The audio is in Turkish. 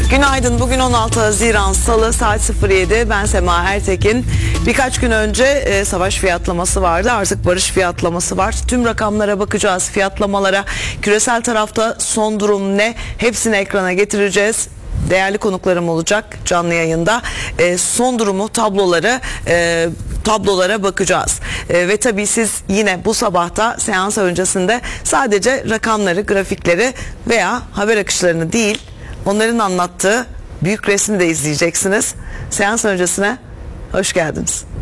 Günaydın. Bugün 16 Haziran Salı, saat 07. Ben Sema Ertekin. Birkaç gün önce savaş fiyatlaması vardı. Artık barış fiyatlaması var. Tüm rakamlara bakacağız, fiyatlamalara. Küresel tarafta son durum ne? Hepsini ekrana getireceğiz. Değerli konuklarım olacak canlı yayında. Son durumu, tablolara bakacağız. Ve tabii siz yine bu sabahta seans öncesinde sadece rakamları, grafikleri veya haber akışlarını değil, onların anlattığı büyük resmi de izleyeceksiniz. Seans öncesine hoş geldiniz.